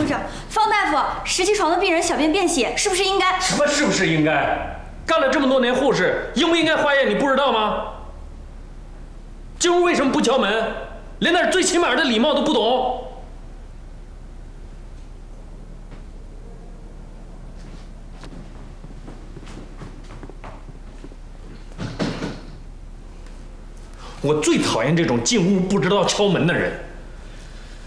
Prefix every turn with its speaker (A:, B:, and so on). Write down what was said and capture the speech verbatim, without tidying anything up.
A: 长，方大夫，十七床的病人小便便血，是不是应该？
B: 什么是不是应该？干了这么多年护士，应不应该化验你不知道吗？进屋为什么不敲门？连点最起码的礼貌都不懂？我最讨厌这种进屋不知道敲门的人。